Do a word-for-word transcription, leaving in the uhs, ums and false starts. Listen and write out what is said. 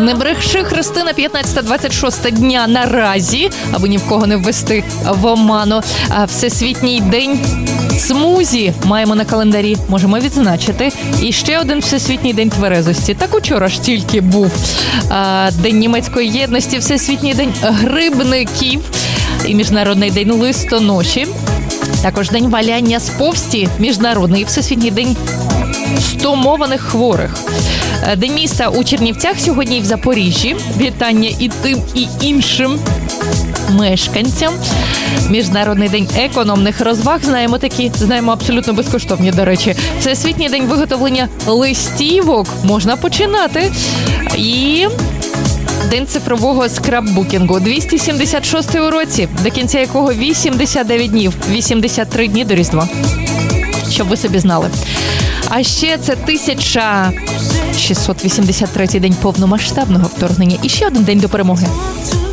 Не бреши, Христина, п'ятнадцяте двадцять шосте дня наразі, аби ні в кого не ввести в оману. Всесвітній день смузі маємо на календарі, можемо відзначити. І ще один Всесвітній день тверезості. Так учора ж тільки був День німецької єдності, Всесвітній день грибників і Міжнародний день листоноші. Також день валяння з повсті, Міжнародний і Всесвітній день стомованих хворих. День міста у Чернівцях сьогодні і в Запоріжжі. Вітання і тим, і іншим мешканцям. Міжнародний день економних розваг. Знаємо такі, знаємо абсолютно безкоштовні, до речі. Це Всесвітній день виготовлення листівок. Можна починати. І день цифрового скраббукінгу. двісті сімдесят шостий у році, до кінця якого вісімдесят дев'ять днів. вісімдесят три дні до Різдва. Щоб ви собі знали. А ще це тисяча шістсот вісімдесят третій день повномасштабного вторгнення. І ще один день до перемоги.